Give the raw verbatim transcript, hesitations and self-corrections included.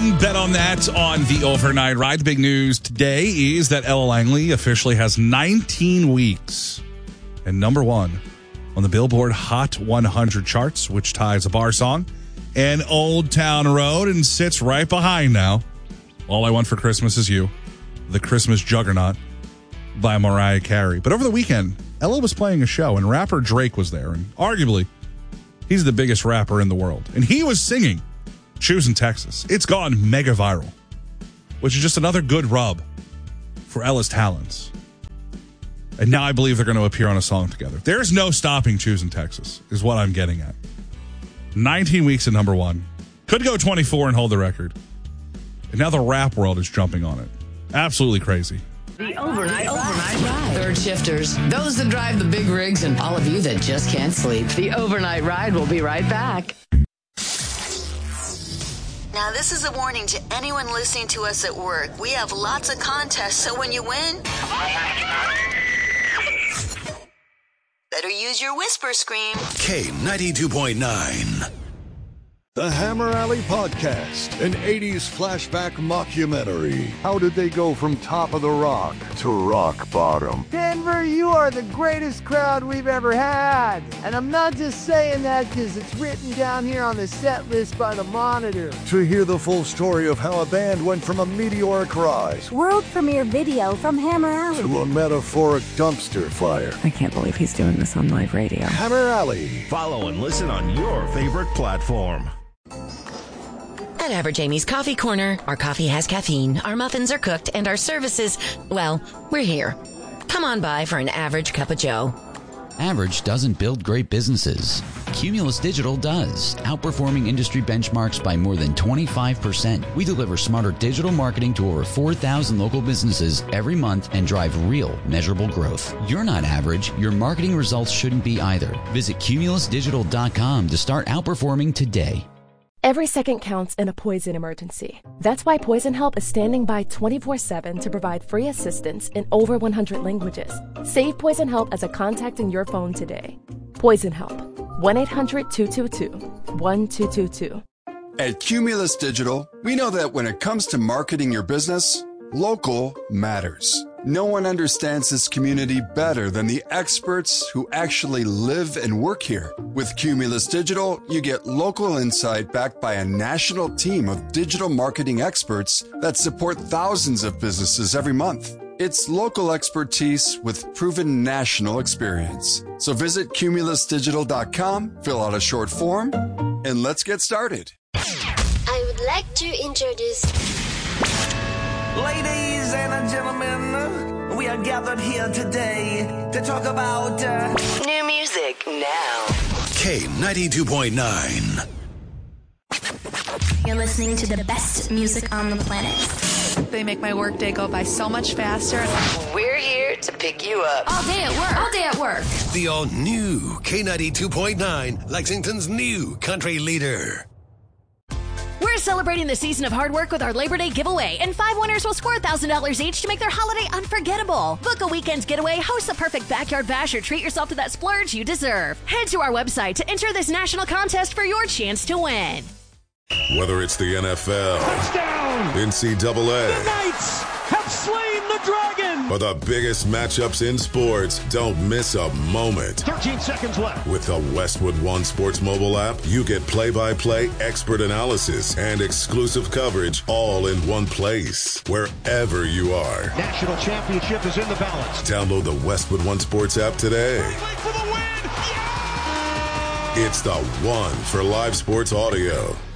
can bet on that on the overnight ride. The big news today is that Ella Langley officially has nineteen weeks and number one on the Billboard Hot one hundred charts, which ties a bar song and Old Town Road and sits right behind now All I Want for Christmas Is You, the Christmas juggernaut by Mariah Carey. But over the weekend, Ella was playing a show and rapper Drake was there, and arguably he's the biggest rapper in the world. And he was singing Choosing Texas. It's gone mega viral, which is just another good rub for Ella's talents. And now I believe they're going to appear on a song together. There's no stopping Choosing Texas, is what I'm getting at. nineteen weeks at number one. Could go twenty-four and hold the record. And now the rap world is jumping on it. Absolutely crazy. The overnight, overnight ride. Third shifters, those that drive the big rigs, and all of you that just can't sleep. The overnight ride will be right back. Now, this is a warning to anyone listening to us at work. We have lots of contests, so when you win, better use your whisper scream. K ninety-two point nine. The Hammer Alley Podcast, an eighties flashback mockumentary. How did they go from top of the rock to rock bottom? Denver, you are the greatest crowd we've ever had. And I'm not just saying that because it's written down here on the set list by the Monitor. To hear the full story of how a band went from a meteoric rise, world premiere video from Hammer Alley, to a metaphoric dumpster fire. I can't believe he's doing this on live radio. Hammer Alley. Follow and listen on your favorite platform. At Average Amy's Coffee Corner, our coffee has caffeine, our muffins are cooked, and our services, well, we're here. Come on by for an average cup of joe. Average doesn't build great businesses. Cumulus Digital does, outperforming industry benchmarks by more than twenty-five percent. We deliver smarter digital marketing to over four thousand local businesses every month and drive real, measurable growth. You're not average. Your marketing results shouldn't be either. Visit cumulus digital dot com to start outperforming today. Every second counts in a poison emergency. That's why Poison Help is standing by twenty-four seven to provide free assistance in over one hundred languages. Save Poison Help as a contact in your phone today. Poison Help. one eight hundred two two two one two two two. At Cumulus Digital, we know that when it comes to marketing your business, local matters. No one understands this community better than the experts who actually live and work here. With Cumulus Digital, you get local insight backed by a national team of digital marketing experts that support thousands of businesses every month. It's local expertise with proven national experience. So visit cumulus digital dot com, fill out a short form, and let's get started. I would like to introduce... Ladies and gentlemen, we are gathered here today to talk about uh, new music now. K ninety-two point nine. You're listening to the best music on the planet. They make my workday go by so much faster. We're here to pick you up. All day at work. All day at work. The all-new K ninety-two point nine, Lexington's new country leader. We're celebrating the season of hard work with our Labor Day giveaway, and five winners will score one thousand dollars each to make their holiday unforgettable. Book a weekend getaway, host the perfect backyard bash, or treat yourself to that splurge you deserve. Head to our website to enter this national contest for your chance to win. Whether it's the N F L, touchdown, N C double A, the Knights have slain the dragon, or the biggest matchups in sports, don't miss a moment. thirteen seconds left. With the Westwood One Sports mobile app, you get play-by-play, expert analysis, and exclusive coverage all in one place, wherever you are. National championship is in the balance. Download the Westwood One Sports app today. For the win. Yeah! It's the one for live sports audio.